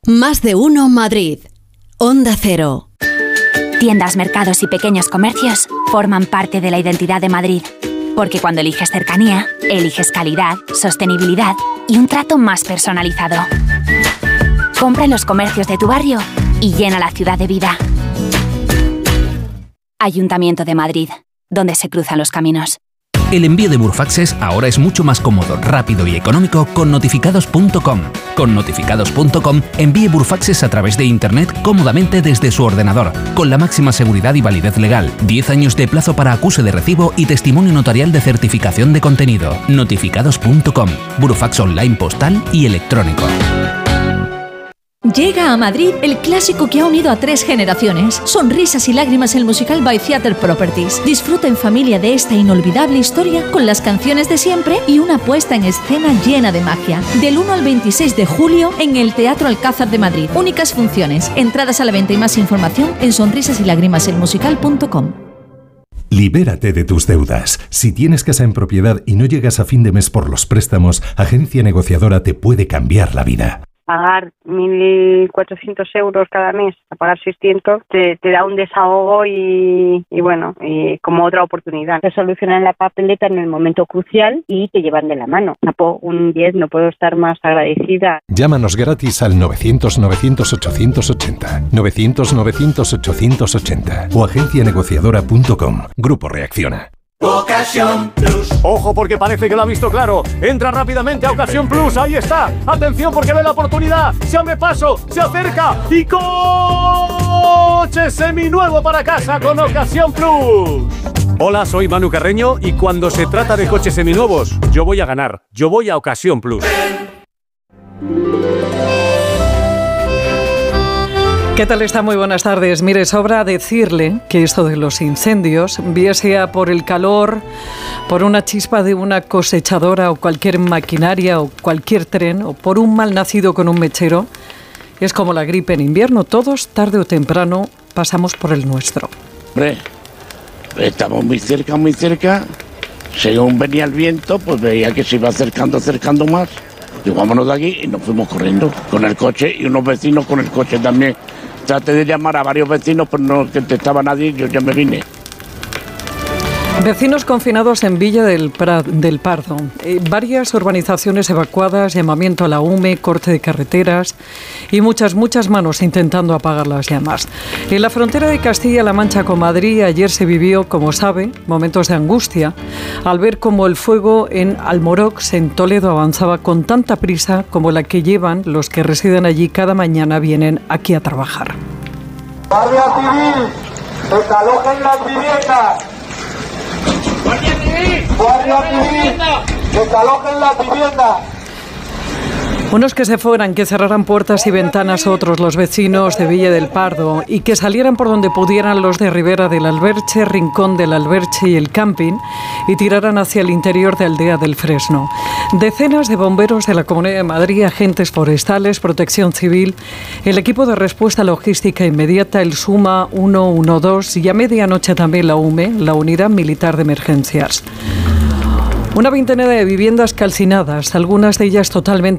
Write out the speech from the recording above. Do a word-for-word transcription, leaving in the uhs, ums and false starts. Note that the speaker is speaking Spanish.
Más de uno Madrid. Onda Cero. Tiendas, mercados y pequeños comercios forman parte de la identidad de Madrid. Porque cuando eliges cercanía, eliges calidad, sostenibilidad y un trato más personalizado. Compra en los comercios de tu barrio y llena la ciudad de vida. Ayuntamiento de Madrid, donde se cruzan los caminos. El envío de Burfaxes ahora es mucho más cómodo, rápido y económico con notificados punto com. Con notificados punto com envíe Burfaxes a través de Internet cómodamente desde su ordenador, con la máxima seguridad y validez legal, diez años de plazo para acuse de recibo y testimonio notarial de certificación de contenido. notificados punto com, Burfax online postal y electrónico. Llega a Madrid el clásico que ha unido a tres generaciones. Sonrisas y lágrimas, el musical by Theatre Properties. Disfruta en familia de esta inolvidable historia con las canciones de siempre y una puesta en escena llena de magia. Del uno al veintiséis de julio en el Teatro Alcázar de Madrid. Únicas funciones. Entradas a la venta y más información en sonrisas y lágrimas el musical punto com. Libérate de tus deudas. Si tienes casa en propiedad y no llegas a fin de mes por los préstamos, Agencia Negociadora te puede cambiar la vida. Pagar mil cuatrocientos euros cada mes, a pagar seiscientos, te, te da un desahogo y, y bueno, y como otra oportunidad. Te solucionan la papeleta en el momento crucial y te llevan de la mano. Napo, un diez, no puedo estar más agradecida. Llámanos gratis al novecientos novecientos ochocientos ochenta, novecientos novecientos ochocientos ochenta o agencia negociadora punto com. Grupo Reacciona. Ocasión Plus. Ojo, porque parece que lo ha visto claro. Entra rápidamente a Ocasión Plus. Ahí está. Atención, porque ve la oportunidad. Se abre paso, se acerca y coche seminuevo para casa con Ocasión Plus. Hola, soy Manu Carreño y cuando se trata de coches seminuevos, yo voy a ganar. Yo voy a Ocasión Plus. ¿Qué tal está? Muy buenas tardes. Mire, sobra decirle que esto de los incendios, bien sea por el calor, por una chispa de una cosechadora o cualquier maquinaria o cualquier tren, o por un mal nacido con un mechero, es como la gripe en invierno. Todos, tarde o temprano, pasamos por el nuestro. Hombre, estamos muy cerca, muy cerca. Según venía el viento, pues veía que se iba acercando, acercando más. Y vámonos de aquí y nos fuimos corriendo con el coche y unos vecinos con el coche también. Traté de llamar a varios vecinos, pero no contestaba nadie y yo ya me vine. Vecinos confinados en Villa del, Pra, del Pardo. Eh, varias urbanizaciones evacuadas, llamamiento a la U M E, corte de carreteras y muchas, muchas manos intentando apagar las llamas. En la frontera de Castilla-La Mancha con Madrid ayer se vivió, como sabe, momentos de angustia al ver cómo el fuego en Almorox, en Toledo, avanzaba con tanta prisa como la que llevan los que residen allí cada mañana vienen aquí a trabajar. Guardia Civil, desalojen las viviendas. ¡Guardia Civil! ¡Guardia Civil! ¡Desalojen las viviendas! Unos que se fueran, que cerraran puertas y ventanas, otros los vecinos de Villa del Pardo, y que salieran por donde pudieran los de Ribera del Alberche, Rincón del Alberche y el Camping, y tiraran hacia el interior de Aldea del Fresno. Decenas de bomberos de la Comunidad de Madrid, agentes forestales, protección civil, el equipo de respuesta logística inmediata, el SUMA uno uno dos y a medianoche también la U M E, la Unidad Militar de Emergencias. Una veintena de viviendas calcinadas, algunas de ellas totalmente